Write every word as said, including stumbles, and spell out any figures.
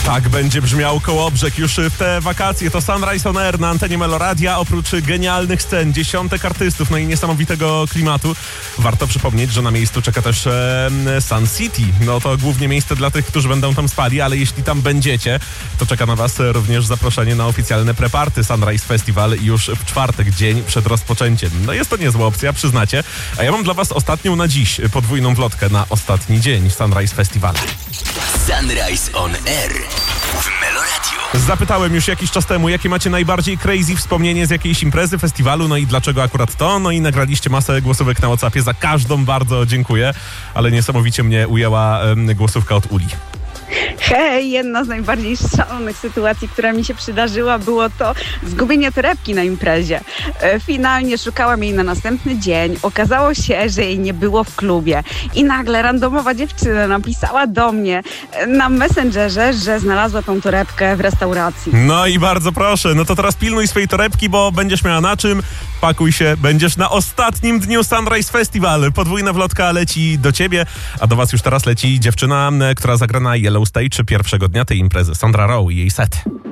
Tak będzie brzmiał Kołobrzeg już w te wakacje. To Sunrise on Air na antenie Meloradia. Oprócz genialnych scen, dziesiątek artystów, no i niesamowitego klimatu. Warto przypomnieć, że na miejscu czeka też e, Sun City. No to głównie miejsce dla tych, którzy będą tam spali, ale jeśli tam będziecie, to czeka na was również zaproszenie na oficjalne preparty Sunrise Festival już w czwartek, dzień przed rozpoczęciem. No jest to niezła opcja, przyznacie. A ja mam dla was ostatnią na dziś podwójną wlotkę na ostatni dzień Sunrise Festival. Sunrise on Air w Meloradio. Zapytałem już jakiś czas temu, jakie macie najbardziej crazy wspomnienie z jakiejś imprezy, festiwalu, no i dlaczego akurat to, no i nagraliście masę głosówek na WhatsAppie, za każdą bardzo dziękuję, ale niesamowicie mnie ujęła um, głosówka od Uli. Hej, jedna z najbardziej szalonych sytuacji, która mi się przydarzyła, było to zgubienie torebki na imprezie. Finalnie szukałam jej na następny dzień. Okazało się, że jej nie było w klubie. I nagle randomowa dziewczyna napisała do mnie na Messengerze, że znalazła tą torebkę w restauracji. No i bardzo proszę, no to teraz pilnuj swojej torebki, bo będziesz miała na czym. Pakuj się, będziesz na ostatnim dniu Sunrise Festival. Podwójna wlotka leci do ciebie, a do was już teraz leci dziewczyna, która zagra na Yellow Stage pierwszego dnia tej imprezy. Sandra Rowe i jej set.